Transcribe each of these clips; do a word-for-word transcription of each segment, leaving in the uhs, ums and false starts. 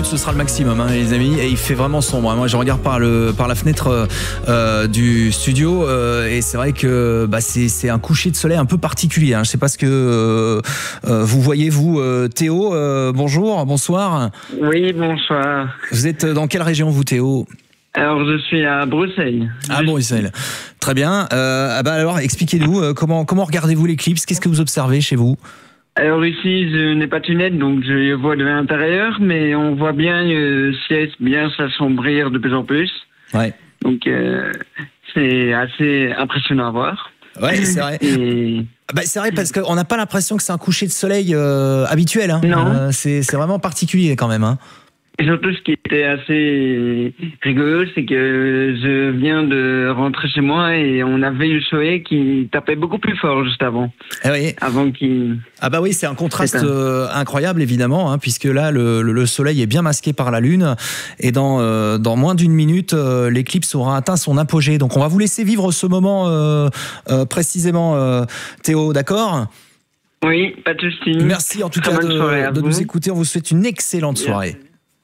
minutes, ce sera le maximum, hein, les amis. Et il fait vraiment sombre. Moi, je regarde par le par la fenêtre euh, du studio euh, et c'est vrai que bah, c'est c'est un coucher de soleil un peu particulier. Hein. Je sais pas ce que euh, euh, vous voyez, vous, euh, Théo. Euh, bonjour, bonsoir. Oui, bonsoir. Vous êtes dans quelle région, vous, Théo ? Alors, je suis à Bruxelles. À Bruxelles. Très bien. Euh, ah bah alors, expliquez-nous euh, comment comment regardez-vous l'éclipse ? Qu'est-ce que vous observez chez vous ? Alors ici, je n'ai pas de lunettes, donc je vois de l'intérieur, mais on voit bien le ciel bien s'assombrir de plus en plus. Ouais. Donc euh, c'est assez impressionnant à voir. Ouais, c'est vrai. Et... Bah, c'est vrai parce qu'on n'a pas l'impression que c'est un coucher de soleil euh, habituel. Hein. Non. Euh, c'est c'est vraiment particulier quand même. Hein. Et surtout, ce qui était assez rigolo, c'est que je viens de rentrer chez moi et on avait le soleil qui tapait beaucoup plus fort juste avant. Eh oui. Avant qu'il... Ah bah oui, c'est un contraste euh, incroyable évidemment, hein, puisque là le, le, le soleil est bien masqué par la lune et dans euh, dans moins d'une minute, euh, l'éclipse aura atteint son apogée. Donc on va vous laisser vivre ce moment euh, euh, précisément, euh, Théo, d'accord ? Oui, pas de souci. Merci en tout Très cas bonne soirée de, à de vous. nous écouter. On vous souhaite une excellente soirée.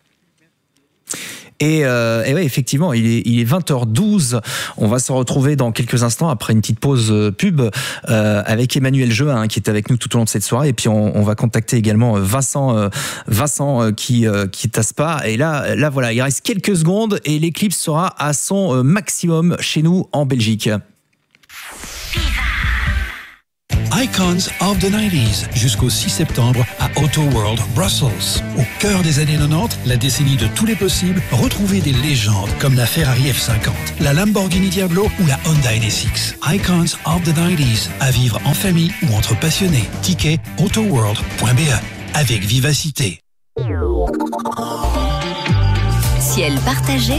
Et, euh, et ouais, effectivement, il est, il est vingt heures douze. On va se retrouver dans quelques instants après une petite pause pub euh, avec Emmanuel Jeun hein, qui est avec nous tout au long de cette soirée. Et puis on, on va contacter également Vincent, euh, Vincent euh, qui euh, qui est à Spa. Et là, là voilà, il reste quelques secondes et l'éclipse sera à son euh, maximum chez nous en Belgique. Icons of the nineties, jusqu'au six septembre à Auto World Brussels. Au cœur des années quatre-vingt-dix, la décennie de tous les possibles, retrouvez des légendes comme la Ferrari F cinquante, la Lamborghini Diablo ou la Honda N S X. Icons of the nineties, à vivre en famille ou entre passionnés. Ticket autoworld point b e avec vivacité. Ciel partagé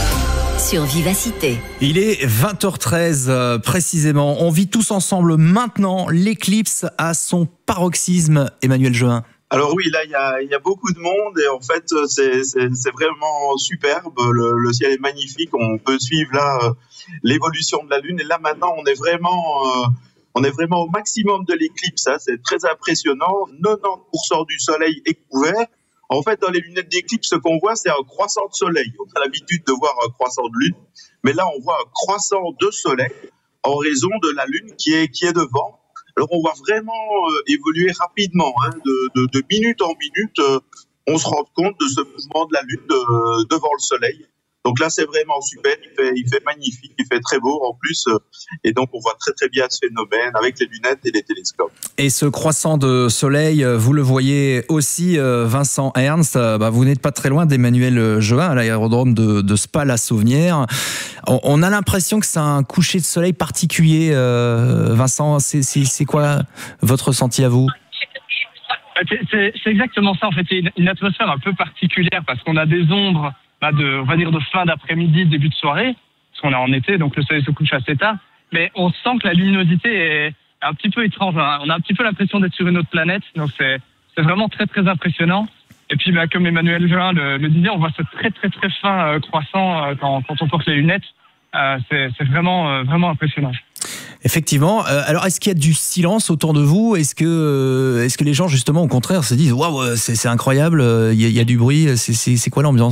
sur Vivacité. Il est vingt heures treize euh, précisément. On vit tous ensemble maintenant l'éclipse à son paroxysme. Emmanuel Jeun. Alors oui, là il y a, y a beaucoup de monde et en fait c'est, c'est, c'est vraiment superbe. Le, le ciel est magnifique. On peut suivre là euh, l'évolution de la Lune et là maintenant on est vraiment euh, on est vraiment au maximum de l'éclipse. Hein. C'est très impressionnant. quatre-vingt-dix pour cent du soleil est couvert. En fait, dans les lunettes d'éclipse, ce qu'on voit, c'est un croissant de soleil. On a l'habitude de voir un croissant de lune, mais là, on voit un croissant de soleil en raison de la lune qui est, qui est devant. Alors, on voit vraiment euh, évoluer rapidement, hein, de, de, de minute en minute. Euh, on se rend compte de ce mouvement de la lune de, devant le soleil. Donc là, c'est vraiment super. Il fait, il fait magnifique, il fait très beau en plus. Euh, et donc, on voit très, très bien ce phénomène avec les lunettes et les télescopes. Et ce croissant de soleil, vous le voyez aussi, Vincent Ernst. Bah, vous n'êtes pas très loin d'Emmanuel Jeun à l'aérodrome de, de Spa-la-Sauvenière. On, on a l'impression que c'est un coucher de soleil particulier. Euh, Vincent, c'est, c'est, c'est quoi votre ressenti à vous ? C'est, c'est, c'est exactement ça. En fait, c'est une, une atmosphère un peu particulière parce qu'on a des ombres. De, on va dire de fin d'après-midi, début de soirée, parce qu'on est en été, donc le soleil se couche assez tard, mais on sent que la luminosité est un petit peu étrange. Hein. On a un petit peu l'impression d'être sur une autre planète, donc c'est, c'est vraiment très très impressionnant. Et puis, bah, comme Emmanuel Jeun le, le disait, on voit ce très très très fin euh, croissant euh, quand, quand on porte les lunettes. Euh, c'est, c'est vraiment euh, vraiment impressionnant. Effectivement. Euh, alors, est-ce qu'il y a du silence autour de vous ? Est-ce que, euh, est-ce que les gens, justement, au contraire, se disent « Waouh, c'est, c'est incroyable, il y, a, il y a du bruit, c'est, c'est, c'est quoi l'ambiance ?»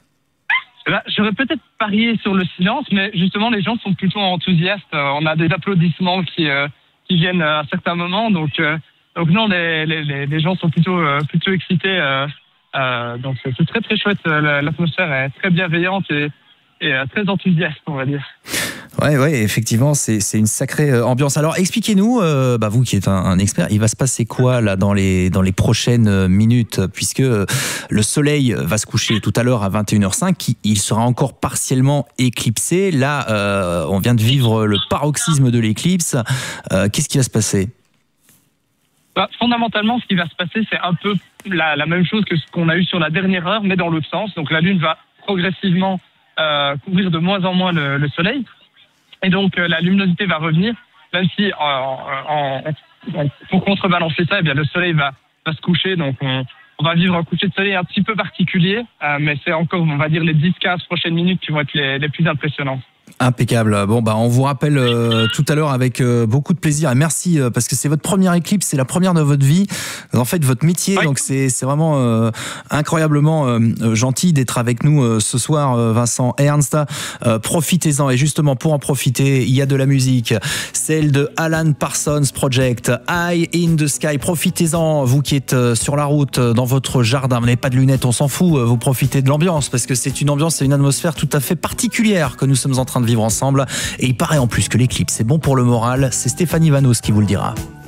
Là, j'aurais peut-être parié sur le silence, mais justement, les gens sont plutôt enthousiastes. On a des applaudissements qui euh, qui viennent à certains moments, donc euh, donc non, les les les gens sont plutôt euh, plutôt excités. Euh, euh, donc c'est, c'est très très chouette. L'atmosphère est très bienveillante et et euh, très enthousiaste, on va dire. Ouais, ouais, effectivement, c'est c'est une sacrée ambiance. Alors, expliquez-nous, euh, bah vous qui êtes un, un expert, il va se passer quoi là dans les dans les prochaines minutes, puisque le soleil va se coucher tout à l'heure à vingt et une heures cinq, il sera encore partiellement éclipsé. Là, euh, on vient de vivre le paroxysme de l'éclipse. Euh, qu'est-ce qui va se passer ? Bah, fondamentalement, ce qui va se passer, c'est un peu la, la même chose que ce qu'on a eu sur la dernière heure, mais dans l'autre sens. Donc, la Lune va progressivement euh, couvrir de moins en moins le, le soleil. Et donc, euh, la luminosité va revenir, même si, euh, en, en, pour contrebalancer ça, eh bien, le soleil va, va se coucher. Donc, on, on va vivre un coucher de soleil un petit peu particulier, euh, mais c'est encore, on va dire, les dix quinze prochaines minutes qui vont être les, les plus impressionnantes. Impeccable. Bon, bah, on vous rappelle euh, tout à l'heure avec euh, beaucoup de plaisir et merci euh, parce que c'est votre première éclipse, c'est la première de votre vie. En fait, votre métier, oui. donc c'est c'est vraiment euh, incroyablement euh, gentil d'être avec nous euh, ce soir, euh, Vincent Ernst. Euh, profitez-en et justement pour en profiter, il y a de la musique, celle de Alan Parsons Project, Eye in the Sky. Profitez-en, vous qui êtes euh, sur la route, euh, dans votre jardin, vous n'avez pas de lunettes, on s'en fout. Euh, vous profitez de l'ambiance parce que c'est une ambiance, c'est une atmosphère tout à fait particulière que nous sommes en train de vivre ensemble. Et il paraît en plus que l'éclipse c'est bon pour le moral. C'est Stéphanie Vanos qui vous le dira.